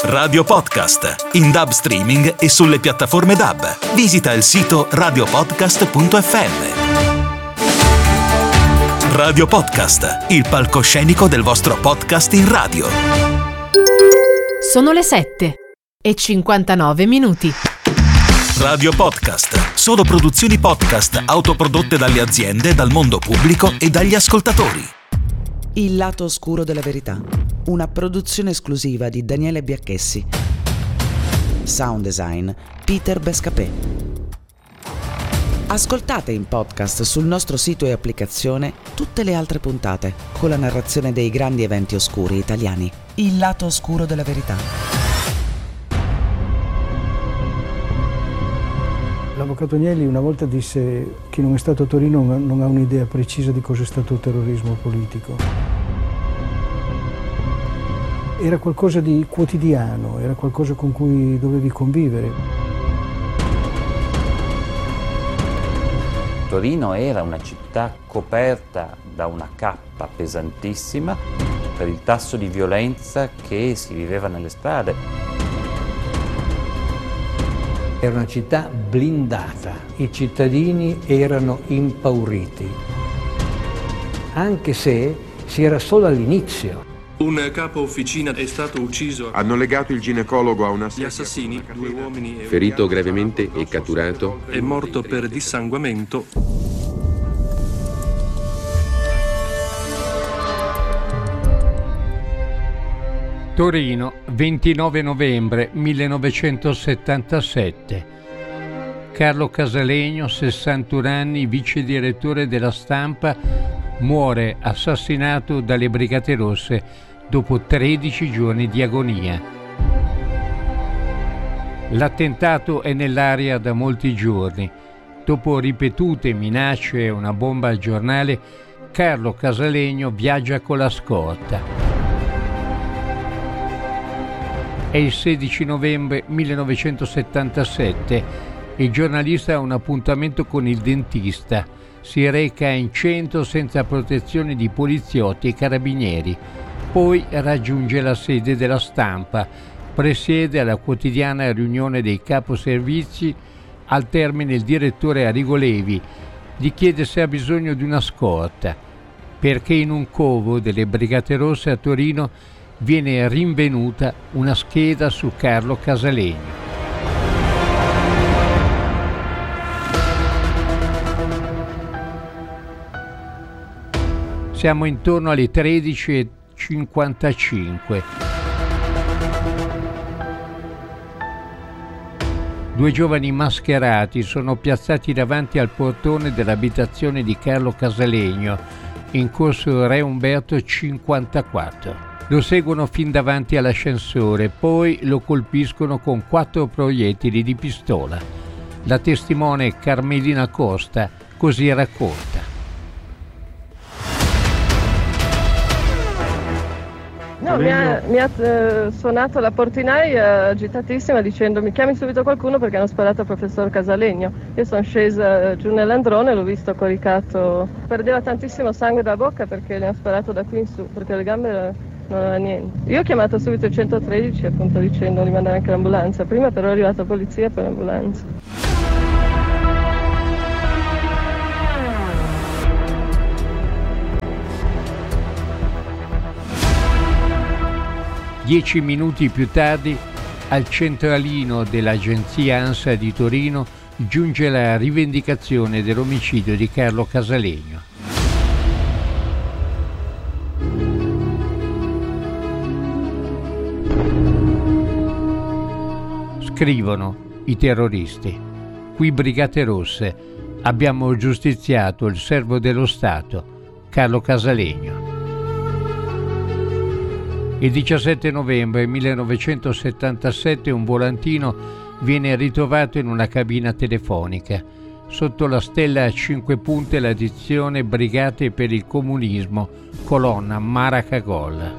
Radio Podcast, in DAB streaming e sulle piattaforme DAB. Visita il sito radiopodcast.fm. Radio Podcast, il palcoscenico del vostro podcast in radio. Sono le 7:59. Radio Podcast, solo produzioni podcast autoprodotte dalle aziende, dal mondo pubblico e dagli ascoltatori. Il lato oscuro della verità, una produzione esclusiva di Daniele Biacchessi. Sound design Peter Bescapè. Ascoltate in podcast sul nostro sito e applicazione tutte le altre puntate con la narrazione dei grandi eventi oscuri italiani. Il lato oscuro della verità. L'avvocato Agnelli una volta disse: chi non è stato a Torino non ha un'idea precisa di cosa è stato il terrorismo politico. Era qualcosa di quotidiano, era qualcosa con cui dovevi convivere. Torino era una città coperta da una cappa pesantissima per il tasso di violenza che si viveva nelle strade. Era una città blindata, i cittadini erano impauriti, anche se si era solo all'inizio. Un capo officina è stato ucciso. Hanno legato il ginecologo a una Gli assassini, 2 uomini e ferito gravemente e catturato. È morto per dissanguamento. Torino, 29 novembre 1977. Carlo Casalegno, 61 anni, vice direttore della Stampa, muore assassinato dalle Brigate Rosse dopo 13 giorni di agonia. L'attentato è nell'aria da molti giorni. Dopo ripetute minacce e una bomba al giornale, Carlo Casalegno viaggia con la scorta. È il 16 novembre 1977. Il giornalista ha un appuntamento con il dentista. Si reca in centro senza protezione di poliziotti e carabinieri. Poi raggiunge la sede della Stampa. Presiede alla quotidiana riunione dei caposervizi. Al termine il direttore Arrigo Levi gli chiede se ha bisogno di una scorta, perché in un covo delle Brigate Rosse a Torino viene rinvenuta una scheda su Carlo Casalegno. Siamo intorno alle 13:55. 2 giovani mascherati sono piazzati davanti al portone dell'abitazione di Carlo Casalegno, in corso Re Umberto 54. Lo seguono fin davanti all'ascensore, poi lo colpiscono con 4 proiettili di pistola. La testimone Carmelina Costa così racconta. No, mi ha suonato la portinaia agitatissima dicendo: mi chiami subito qualcuno perché hanno sparato al professor Casalegno. Io sono scesa giù nell'androne e l'ho visto coricato. Perdeva tantissimo sangue dalla bocca perché le hanno sparato da qui in su, perché le gambe non aveva niente. Io ho chiamato subito il 113 appunto dicendo di mandare anche l'ambulanza. Prima però è arrivata la polizia e poi l'ambulanza. 10 minuti più tardi, al centralino dell'agenzia ANSA di Torino giunge la rivendicazione dell'omicidio di Carlo Casalegno. Scrivono i terroristi: qui Brigate Rosse, abbiamo giustiziato il servo dello Stato, Carlo Casalegno. Il 17 novembre 1977 un volantino viene ritrovato in una cabina telefonica. Sotto la stella a 5 punte la dizione Brigate per il Comunismo, colonna Maracagol.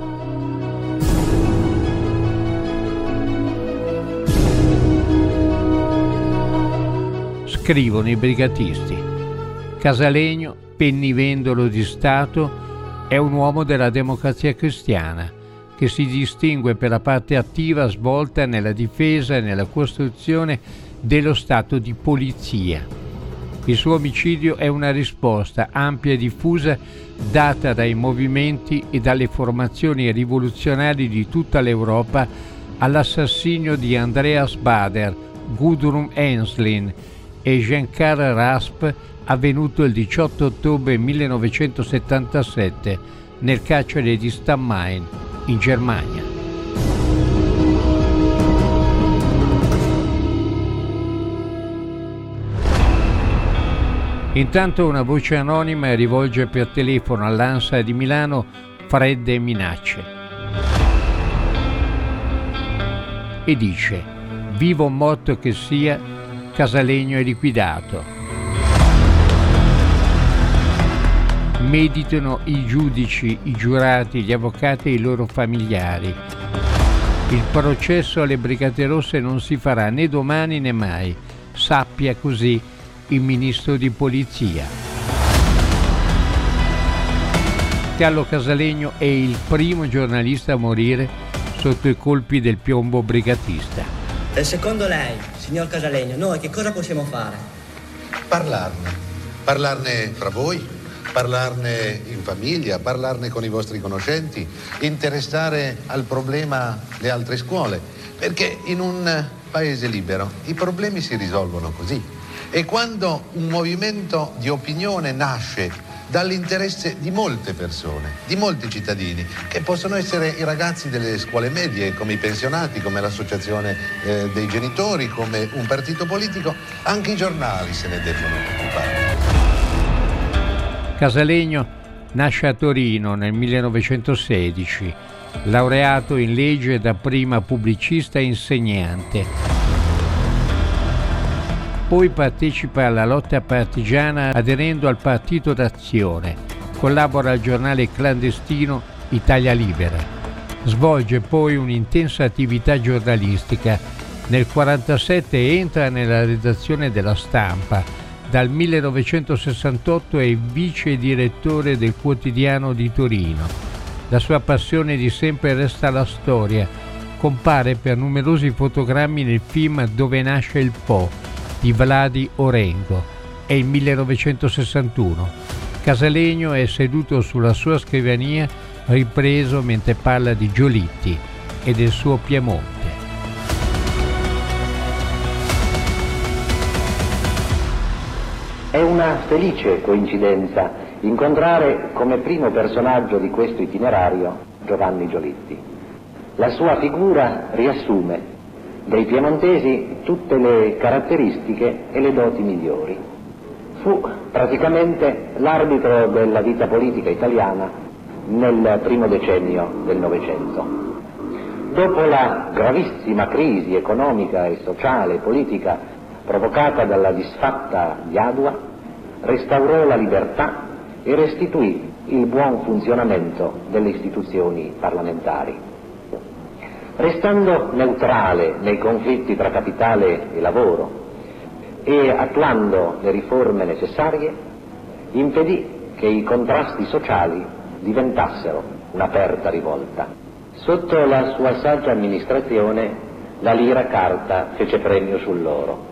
Scrivono i brigatisti: Casalegno, pennivendolo di Stato, è un uomo della Democrazia Cristiana che si distingue per la parte attiva svolta nella difesa e nella costruzione dello Stato di polizia. Il suo omicidio è una risposta ampia e diffusa data dai movimenti e dalle formazioni rivoluzionarie di tutta l'Europa all'assassinio di Andreas Baader, Gudrun Ensslin e Jean-Karl Rasp, avvenuto il 18 ottobre 1977 nel carcere di Stammheim, in Germania. Intanto una voce anonima rivolge per telefono all'ANSA di Milano fredde minacce e dice: vivo o morto che sia, Casalegno è liquidato. Meditano i giudici, i giurati, gli avvocati e i loro familiari. Il processo alle Brigate Rosse non si farà né domani né mai, sappia così il ministro di polizia. Carlo Casalegno è il primo giornalista a morire sotto i colpi del piombo brigatista. E secondo lei, signor Casalegno, noi che cosa possiamo fare? Parlarne fra voi, parlarne in famiglia, parlarne con i vostri conoscenti, interessare al problema le altre scuole, perché in un paese libero i problemi si risolvono così. E quando un movimento di opinione nasce dall'interesse di molte persone, di molti cittadini, che possono essere i ragazzi delle scuole medie, come i pensionati, come l'associazione dei genitori, come un partito politico, anche i giornali se ne devono occupare. Casalegno nasce a Torino nel 1916, laureato in legge, dapprima pubblicista e insegnante. Poi partecipa alla lotta partigiana aderendo al Partito d'Azione, collabora al giornale clandestino Italia Libera. Svolge poi un'intensa attività giornalistica. Nel 1947 entra nella redazione della Stampa. Dal 1968 è vice direttore del Quotidiano di Torino. La sua passione di sempre resta la storia. Compare per numerosi fotogrammi nel film Dove nasce il Po di Vladi Orengo. È il 1961. Casalegno è seduto sulla sua scrivania, ripreso mentre parla di Giolitti e del suo Piemonte. È una felice coincidenza incontrare come primo personaggio di questo itinerario Giovanni Giolitti. La sua figura riassume dei piemontesi tutte le caratteristiche e le doti migliori. Fu praticamente l'arbitro della vita politica italiana nel primo decennio del Novecento. Dopo la gravissima crisi economica e sociale e politica provocata dalla disfatta di Adua, restaurò la libertà e restituì il buon funzionamento delle istituzioni parlamentari. Restando neutrale nei conflitti tra capitale e lavoro e attuando le riforme necessarie, impedì che i contrasti sociali diventassero un'aperta rivolta. Sotto la sua saggia amministrazione, la lira carta fece premio sull'oro.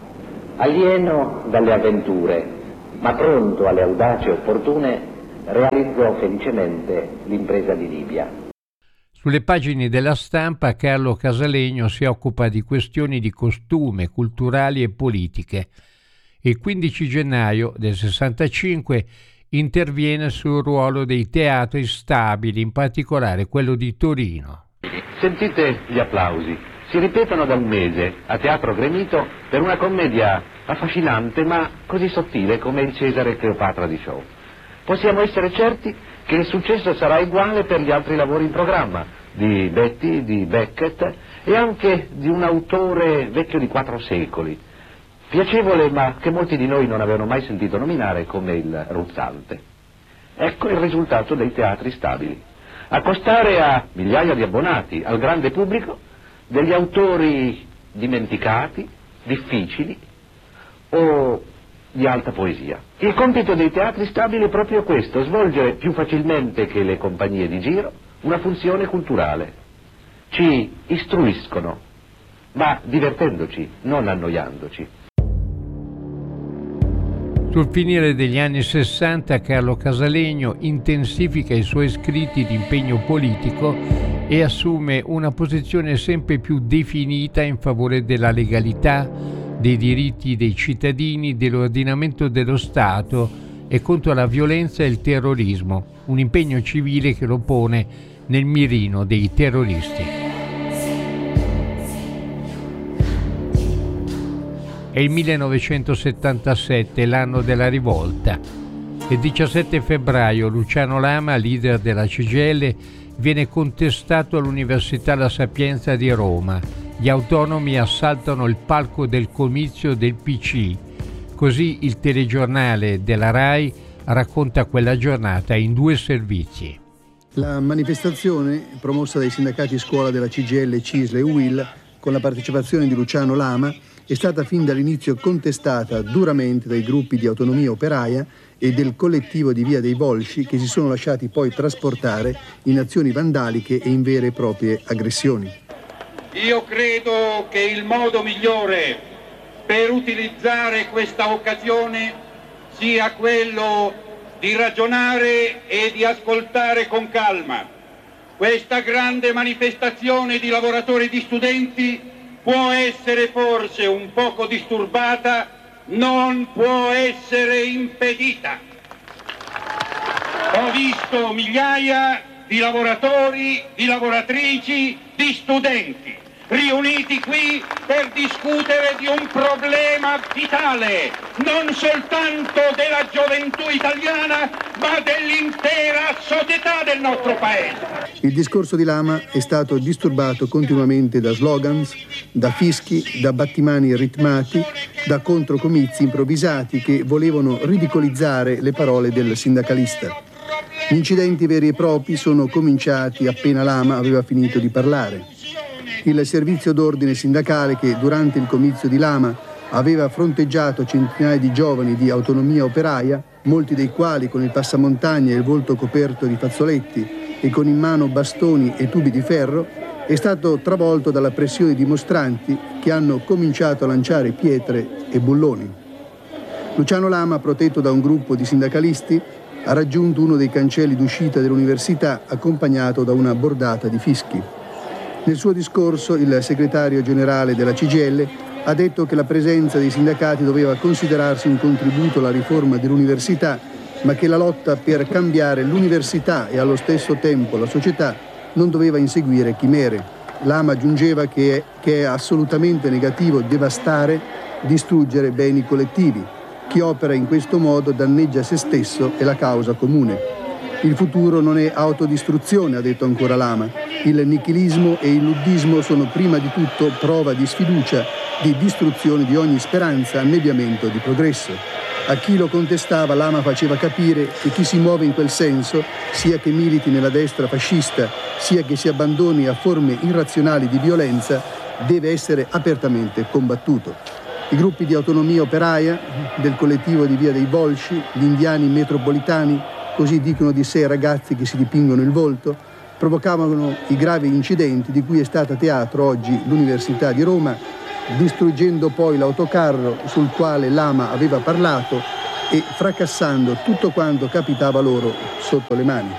Alieno dalle avventure, ma pronto alle audaci opportune, realizzò felicemente l'impresa di Libia. Sulle pagine della Stampa Carlo Casalegno si occupa di questioni di costume, culturali e politiche. Il 15 gennaio del 65 interviene sul ruolo dei teatri stabili, in particolare quello di Torino. Sentite gli applausi. Si ripetono da un mese a Teatro Gremito per una commedia affascinante ma così sottile come il Cesare e Cleopatra di Shaw. Possiamo essere certi che il successo sarà uguale per gli altri lavori in programma, di Betty, di Beckett e anche di un autore vecchio di 4 secoli, piacevole ma che molti di noi non avevano mai sentito nominare, come il Ruzzante. Ecco il risultato dei teatri stabili: accostare a migliaia di abbonati, al grande pubblico, degli autori dimenticati, difficili o di alta poesia. Il compito dei teatri stabili è proprio questo: svolgere più facilmente che le compagnie di giro una funzione culturale. Ci istruiscono, ma divertendoci, non annoiandoci. Sul finire degli anni 60 Carlo Casalegno intensifica i suoi scritti di impegno politico e assume una posizione sempre più definita in favore della legalità, dei diritti dei cittadini, dell'ordinamento dello Stato e contro la violenza e il terrorismo, un impegno civile che lo pone nel mirino dei terroristi. È il 1977, l'anno della rivolta. Il 17 febbraio Luciano Lama, leader della CGIL, viene contestato all'Università La Sapienza di Roma. Gli autonomi assaltano il palco del comizio del PC. Così il telegiornale della RAI racconta quella giornata in 2 servizi. La manifestazione, promossa dai sindacati scuola della CGIL, CISL e UIL, con la partecipazione di Luciano Lama, è stata fin dall'inizio contestata duramente dai gruppi di Autonomia Operaia e del collettivo di Via dei Volsci, che si sono lasciati poi trasportare in azioni vandaliche e in vere e proprie aggressioni. Io credo che il modo migliore per utilizzare questa occasione sia quello di ragionare e di ascoltare con calma. Questa grande manifestazione di lavoratori e di studenti può essere forse un poco disturbata, non può essere impedita. Ho visto migliaia di lavoratori, di lavoratrici, di studenti riuniti qui per discutere di un problema vitale, non soltanto della gioventù italiana, ma dell'intera società del nostro Paese. Il discorso di Lama è stato disturbato continuamente da slogans, da fischi, da battimani ritmati, da controcomizi improvvisati che volevano ridicolizzare le parole del sindacalista. Gli incidenti veri e propri sono cominciati appena Lama aveva finito di parlare. Il servizio d'ordine sindacale, che durante il comizio di Lama aveva fronteggiato centinaia di giovani di Autonomia Operaia, molti dei quali con il passamontagna e il volto coperto di fazzoletti e con in mano bastoni e tubi di ferro, è stato travolto dalla pressione di dimostranti che hanno cominciato a lanciare pietre e bulloni. Luciano Lama, protetto da un gruppo di sindacalisti, ha raggiunto uno dei cancelli d'uscita dell'università accompagnato da una bordata di fischi. Nel suo discorso il segretario generale della CGIL ha detto che la presenza dei sindacati doveva considerarsi un contributo alla riforma dell'università, ma che la lotta per cambiare l'università e allo stesso tempo la società non doveva inseguire chimere. Lama aggiungeva che è assolutamente negativo devastare, distruggere beni collettivi. Chi opera in questo modo danneggia se stesso e la causa comune. Il futuro non è autodistruzione, ha detto ancora Lama. Il nichilismo e il luddismo sono prima di tutto prova di sfiducia, di distruzione di ogni speranza, annebbiamento di progresso. A chi lo contestava Lama faceva capire che chi si muove in quel senso, sia che militi nella destra fascista, sia che si abbandoni a forme irrazionali di violenza, deve essere apertamente combattuto. I gruppi di Autonomia Operaia, del collettivo di Via dei Volsci, gli indiani metropolitani, così dicono di sé ragazzi che si dipingono il volto, provocavano i gravi incidenti di cui è stata teatro oggi l'Università di Roma, distruggendo poi l'autocarro sul quale Lama aveva parlato e fracassando tutto quanto capitava loro sotto le mani.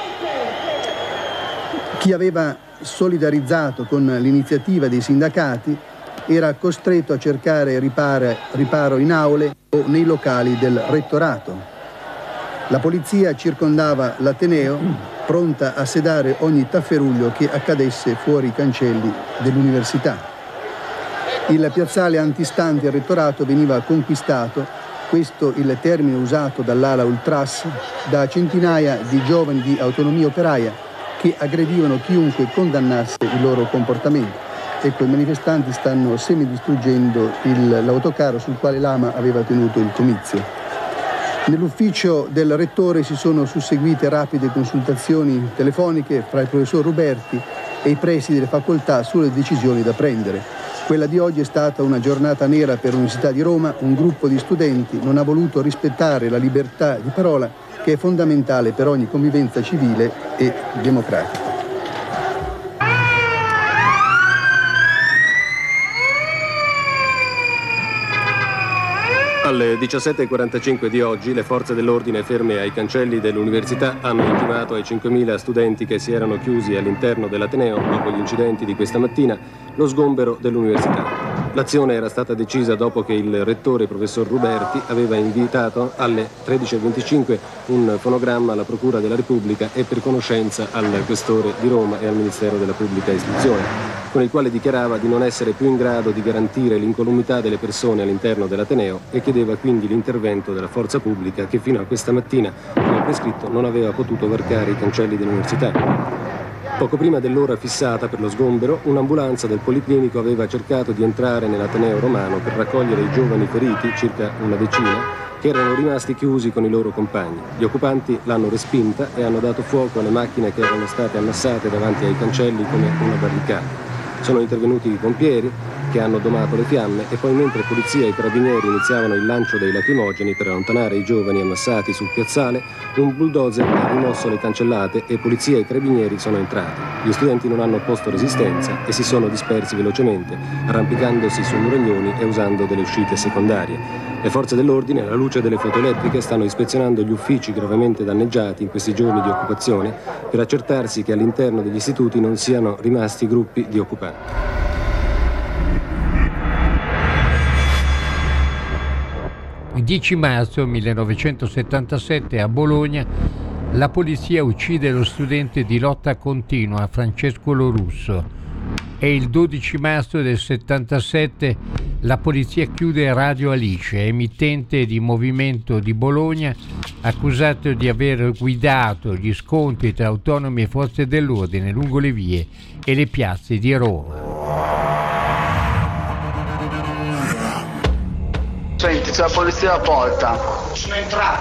Chi aveva solidarizzato con l'iniziativa dei sindacati era costretto a cercare riparo in aule o nei locali del rettorato. La polizia circondava l'Ateneo, pronta a sedare ogni tafferuglio che accadesse fuori i cancelli dell'università. Il piazzale antistante il rettorato veniva conquistato, questo il termine usato dall'ala ultras, da centinaia di giovani di Autonomia Operaia che aggredivano chiunque condannasse il loro comportamento. Ecco, i manifestanti stanno semidistruggendo l'autocarro sul quale Lama aveva tenuto il comizio. Nell'ufficio del rettore si sono susseguite rapide consultazioni telefoniche fra il professor Ruberti e i presidi delle facoltà sulle decisioni da prendere. Quella di oggi è stata una giornata nera per l'Università di Roma. Un gruppo di studenti non ha voluto rispettare la libertà di parola, che è fondamentale per ogni convivenza civile e democratica. Alle 17:45 di oggi le forze dell'ordine ferme ai cancelli dell'università hanno intimato ai 5.000 studenti che si erano chiusi all'interno dell'Ateneo dopo gli incidenti di questa mattina lo sgombero dell'università. L'azione era stata decisa dopo che il rettore, professor Ruberti, aveva invitato alle 13:25 un fonogramma alla Procura della Repubblica e per conoscenza al Questore di Roma e al Ministero della Pubblica Istruzione, con il quale dichiarava di non essere più in grado di garantire l'incolumità delle persone all'interno dell'Ateneo e chiedeva quindi l'intervento della forza pubblica che fino a questa mattina, come prescritto, non aveva potuto varcare i cancelli dell'università. Poco prima dell'ora fissata per lo sgombero, un'ambulanza del Policlinico aveva cercato di entrare nell'Ateneo romano per raccogliere i giovani feriti, circa una decina, che erano rimasti chiusi con i loro compagni. Gli occupanti l'hanno respinta e hanno dato fuoco alle macchine che erano state ammassate davanti ai cancelli come una barricata. Sono intervenuti i pompieri che hanno domato le fiamme e poi mentre polizia e carabinieri iniziavano il lancio dei lacrimogeni per allontanare i giovani ammassati sul piazzale, un bulldozer ha rimosso le cancellate e polizia e carabinieri sono entrati. Gli studenti non hanno opposto resistenza e si sono dispersi velocemente, arrampicandosi su muraglioni e usando delle uscite secondarie. Le forze dell'ordine, alla luce delle fotoelettriche, stanno ispezionando gli uffici gravemente danneggiati in questi giorni di occupazione per accertarsi che all'interno degli istituti non siano rimasti gruppi di occupanti. Il 10 marzo 1977 a Bologna la polizia uccide lo studente di lotta continua Francesco Lorusso e il 12 marzo del 77 la polizia chiude Radio Alice, emittente di Movimento di Bologna, accusato di aver guidato gli scontri tra autonomi e forze dell'ordine lungo le vie e le piazze di Roma. Senti, c'è la polizia alla porta. Sono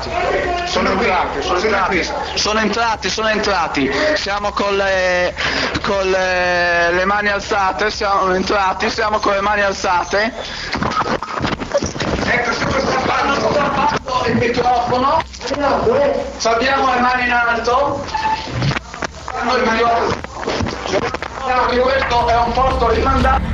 entrati. Siamo con le mani alzate, siamo con le mani alzate. Ecco, hanno strappato il microfono. Abbiamo le mani in alto. Hanno il microfono. Questo è un porto rimandato.